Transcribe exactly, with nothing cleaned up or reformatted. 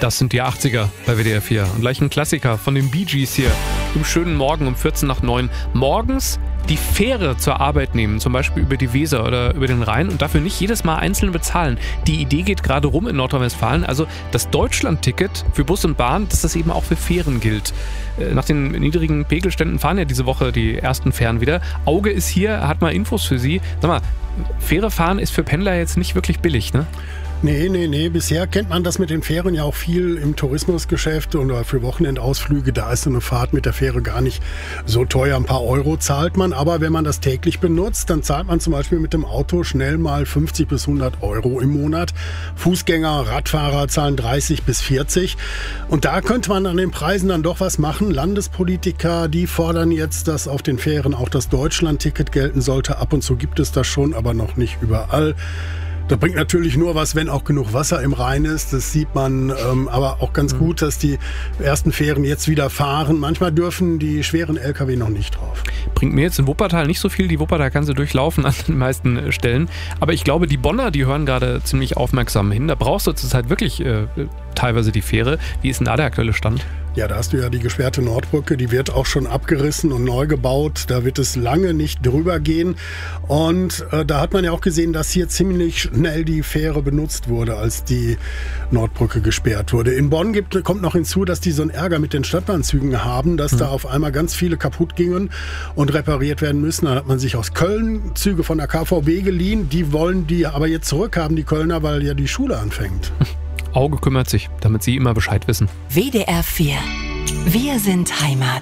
Das sind die achtziger bei W D R vier. Und gleich ein Klassiker von den Bee Gees hier im schönen Morgen um vierzehn nach neun. Morgens die Fähre zur Arbeit nehmen, zum Beispiel über die Weser oder über den Rhein und dafür nicht jedes Mal einzeln bezahlen. Die Idee geht gerade rum in Nordrhein-Westfalen. Also das Deutschland-Ticket für Bus und Bahn, dass das eben auch für Fähren gilt. Nach den niedrigen Pegelständen fahren ja diese Woche die ersten Fähren wieder. Auge ist hier, hat mal Infos für Sie. Sag mal, Fähre fahren ist für Pendler jetzt nicht wirklich billig, ne? Nee, nee, nee. Bisher kennt man das mit den Fähren ja auch viel im Tourismusgeschäft oder für Wochenendausflüge. Da ist so eine Fahrt mit der Fähre gar nicht so teuer. Ein paar Euro zahlt man. Aber wenn man das täglich benutzt, dann zahlt man zum Beispiel mit dem Auto schnell mal fünfzig bis hundert Euro im Monat. Fußgänger, Radfahrer zahlen dreißig bis vierzig. Und da könnte man an den Preisen dann doch was machen. Landespolitiker, die fordern jetzt, dass auf den Fähren auch das Deutschland-Ticket gelten sollte. Ab und zu gibt es das schon, aber noch nicht überall. Das bringt natürlich nur was, wenn auch genug Wasser im Rhein ist. Das sieht man ähm, aber auch ganz mhm. gut, dass die ersten Fähren jetzt wieder fahren. Manchmal dürfen die schweren L K W noch nicht drauf. Bringt mir jetzt in Wuppertal nicht so viel. Die Wuppertal kann sie durchlaufen an den meisten Stellen. Aber ich glaube, die Bonner, die hören gerade ziemlich aufmerksam hin. Da brauchst du zurzeit wirklich äh, teilweise die Fähre. Wie ist denn da der aktuelle Stand? Ja, da hast du ja die gesperrte Nordbrücke, die wird auch schon abgerissen und neu gebaut. Da wird es lange nicht drüber gehen. Und äh, da hat man ja auch gesehen, dass hier ziemlich schnell die Fähre benutzt wurde, als die Nordbrücke gesperrt wurde. In Bonn gibt, kommt noch hinzu, dass die so einen Ärger mit den Stadtbahnzügen haben, dass mhm. da auf einmal ganz viele kaputt gingen und repariert werden müssen. Dann hat man sich aus Köln Züge von der K V B geliehen. Die wollen die aber jetzt zurückhaben, die Kölner, weil ja die Schule anfängt. Auge kümmert sich, damit Sie immer Bescheid wissen. W D R vier. Wir sind Heimat.